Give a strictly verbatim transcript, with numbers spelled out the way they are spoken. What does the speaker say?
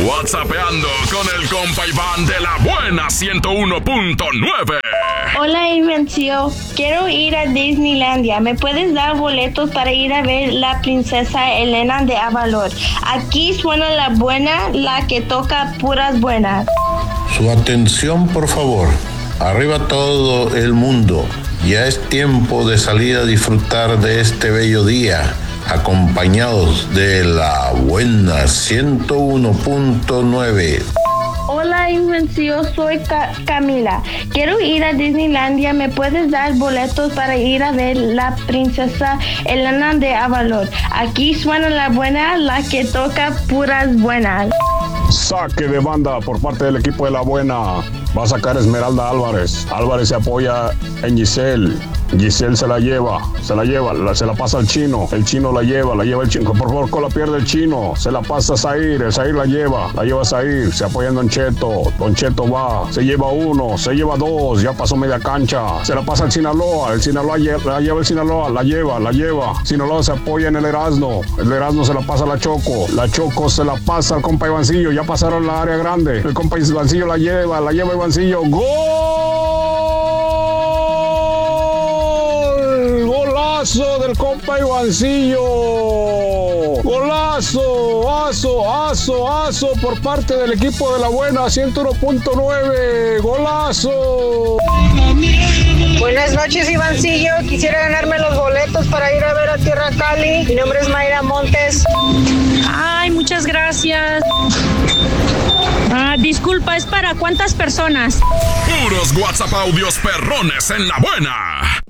WhatsAppeando con el compa Iván de la buena ciento uno punto nueve. Hola, Invencio. Quiero ir a Disneylandia. ¿Me puedes dar boletos para ir a ver la princesa Elena de Avalor? Aquí suena la buena, la que toca puras buenas. Su atención, por favor. Arriba todo el mundo. Ya es tiempo de salir a disfrutar de este bello día, acompañados de la buena ciento uno punto nueve. Hola, Invencio, soy Ca- Camila. Quiero ir a Disneylandia. ¿Me puedes dar boletos para ir a ver la princesa Elena de Avalor? Aquí suena la buena, la que toca puras buenas. Saque de banda por parte del equipo de la buena. Va a sacar Esmeralda Álvarez. Álvarez se apoya en Giselle. Giselle se la lleva, se la lleva, la, se la pasa al chino. El chino la lleva, la lleva el chino. Por favor, con la pierde el chino. Se la pasa a Zair, el Zair la lleva, la lleva a Zair. Se apoya en Don Cheto. Don Cheto va, se lleva uno, se lleva dos, ya pasó media cancha. Se la pasa al Sinaloa, el Sinaloa la lleva el Sinaloa, la lleva, la lleva. Sinaloa se apoya en el Erasmo. El Erasmo se la pasa a la Choco. La Choco se la pasa al compa Ivancillo. Ya pasaron la área grande. El compa Ivancillo la lleva, la lleva Ivancillo. ¡Gol! ¡Golazo del compa Ivancillo! ¡Golazo! ¡Aso, aso, aso! Por parte del equipo de la buena ciento uno punto nueve. ¡Golazo! Buenas noches, Ivancillo. Quisiera ganarme los boletos para ir a ver a Tierra Cali. Mi nombre es Mayra Montes. Ay, muchas gracias. Ah, disculpa, ¿es para cuántas personas? Puros WhatsApp audios perrones en la buena.